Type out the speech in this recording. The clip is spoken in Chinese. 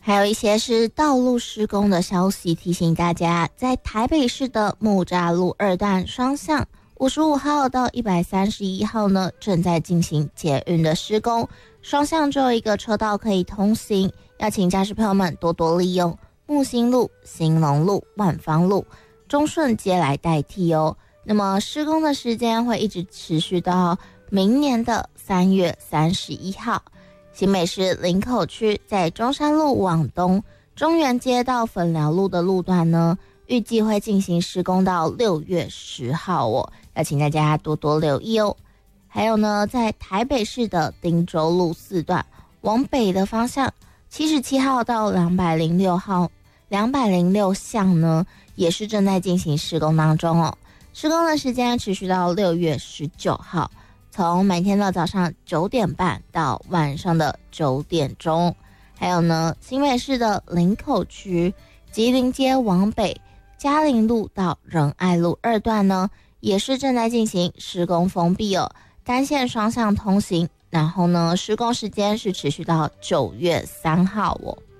还有一些是道路施工的消息，提醒大家，在台北市的木栅路2段双向55号到131号呢，正在进行捷运的施工，双向只有一个车道可以通行，要请驾驶朋友们多多利用木星路、兴隆路、万芳路、中顺街来代替哦。那么施工的时间会一直持续到明年的3月31号。新北市林口区在中山路往东中原街到粉寮路的路段呢，预计会进行施工到6月10号哦，要请大家多多留意哦。还有呢，在台北市的汀州路4段往北的方向，77号到206巷呢，也是正在进行施工当中哦。施工的时间持续到6月19号，从每天的早上9点半到晚上的9点钟。还有呢，新北市的林口区吉林街往北嘉陵路到仁爱路2段呢，也是正在进行施工封闭哦，单线双向通行。然后呢，施工时间是持续到9月3号哦。